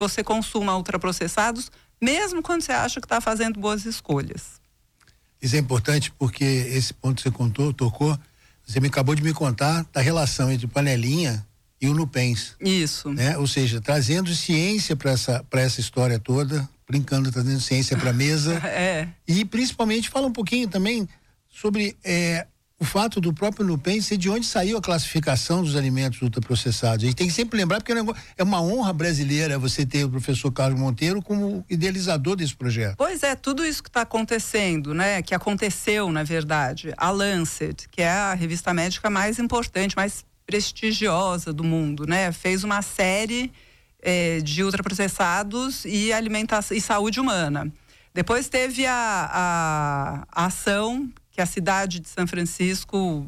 você consuma ultraprocessados, mesmo quando você acha que está fazendo boas escolhas. Isso é importante porque esse ponto que você tocou, você acabou de me contar da relação entre panelinha e o Nupens. Isso. Né? Ou seja, trazendo ciência para essa história toda, brincando, trazendo ciência para a mesa. E principalmente fala um pouquinho também sobre o fato do próprio Nupens ser de onde saiu a classificação dos alimentos ultraprocessados. A gente tem que sempre lembrar, porque é uma honra brasileira você ter o professor Carlos Monteiro como idealizador desse projeto. Pois é, tudo isso que está acontecendo, né? Que aconteceu, na verdade. A Lancet, que é a revista médica mais importante, mais prestigiosa do mundo, né? Fez uma série de ultraprocessados e alimentação e saúde humana. Depois teve a ação que a cidade de São Francisco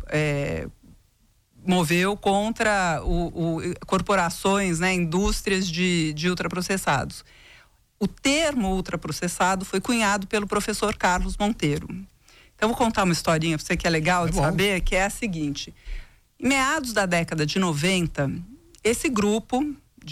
moveu contra corporações, né, indústrias de ultraprocessados. O termo ultraprocessado foi cunhado pelo professor Carlos Monteiro. Então, vou contar uma historinha para você que é legal de saber, que é a seguinte. Em meados da década de 90, esse grupo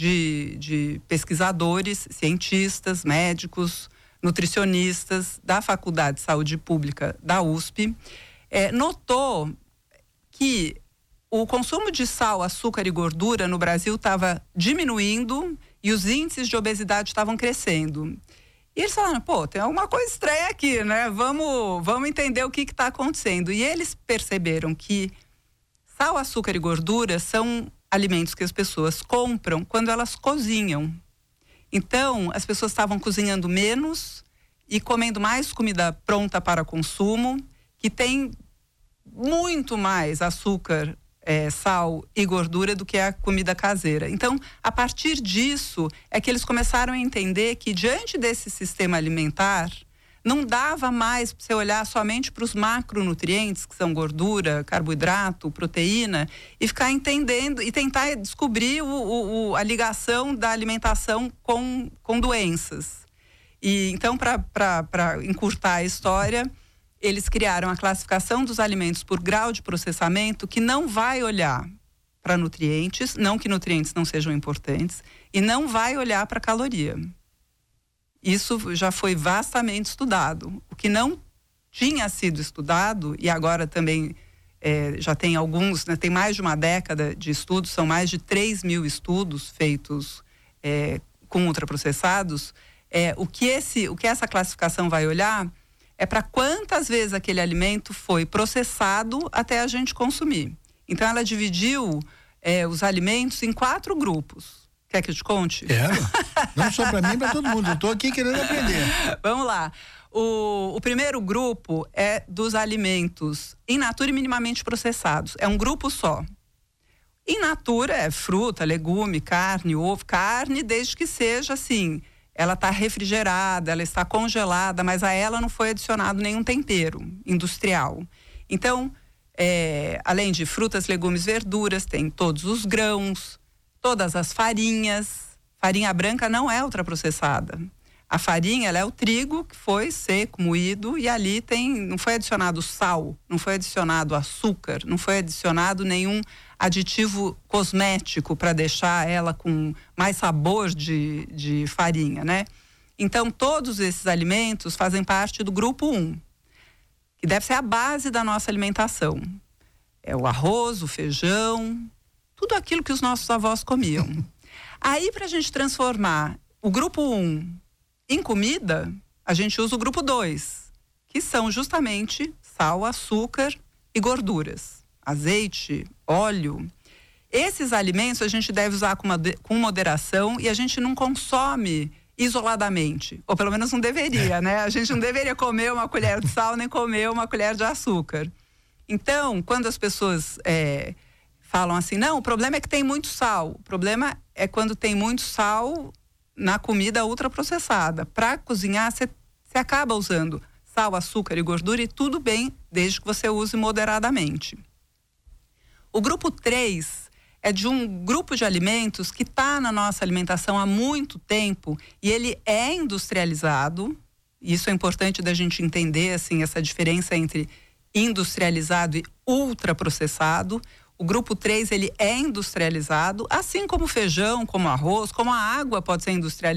de pesquisadores, cientistas, médicos, nutricionistas da Faculdade de Saúde Pública da USP, notou que o consumo de sal, açúcar e gordura no Brasil estava diminuindo e os índices de obesidade estavam crescendo. E eles falaram, tem alguma coisa estranha aqui, né? Vamos entender o que está acontecendo. E eles perceberam que sal, açúcar e gordura são alimentos que as pessoas compram quando elas cozinham. Então, as pessoas estavam cozinhando menos e comendo mais comida pronta para consumo, que tem muito mais açúcar, sal e gordura do que a comida caseira. Então, a partir disso, é que eles começaram a entender que, diante desse sistema alimentar, não dava mais para você olhar somente para os macronutrientes, que são gordura, carboidrato, proteína, e ficar entendendo e tentar descobrir a ligação da alimentação com doenças. E então, para encurtar a história, eles criaram a classificação dos alimentos por grau de processamento, que não vai olhar para nutrientes, não que nutrientes não sejam importantes, e não vai olhar para caloria. Isso já foi vastamente estudado. O que não tinha sido estudado, e agora também já tem alguns, né, tem mais de uma década de estudos, são mais de 3.000 estudos feitos com ultraprocessados, o que essa classificação vai olhar é para quantas vezes aquele alimento foi processado até a gente consumir. Então, ela dividiu os alimentos em 4 grupos. Quer que eu te conte? Quero. Não só para mim, para todo mundo. Eu estou aqui querendo aprender. Vamos lá. O primeiro grupo é dos alimentos in natura e minimamente processados. É um grupo só. In natura é fruta, legume, carne, ovo. Carne, desde que seja assim, ela está refrigerada, ela está congelada, mas a ela não foi adicionado nenhum tempero industrial. Então, além de frutas, legumes, verduras, tem todos os grãos, todas as farinhas. Farinha branca não é ultraprocessada. A farinha, ela é o trigo que foi seco, moído, e ali não foi adicionado sal, não foi adicionado açúcar, não foi adicionado nenhum aditivo cosmético para deixar ela com mais sabor de farinha, né? Então, todos esses alimentos fazem parte do grupo 1, que deve ser a base da nossa alimentação. É o arroz, o feijão, tudo aquilo que os nossos avós comiam. Aí, para a gente transformar o grupo 1 em comida, a gente usa o grupo 2, que são justamente sal, açúcar e gorduras. Azeite, óleo. Esses alimentos a gente deve usar com moderação e a gente não consome isoladamente. Ou pelo menos não deveria, né? A gente não deveria comer uma colher de sal nem comer uma colher de açúcar. Então, quando as pessoas falam assim, não, o problema é que tem muito sal. O problema é quando tem muito sal na comida ultraprocessada. Para cozinhar, você acaba usando sal, açúcar e gordura, e tudo bem, desde que você use moderadamente. O grupo 3 é de um grupo de alimentos que está na nossa alimentação há muito tempo e ele é industrializado. Isso é importante da gente entender, assim, essa diferença entre industrializado e ultraprocessado. O grupo 3, ele é industrializado, assim como o feijão, como o arroz, como a água pode ser industrializada.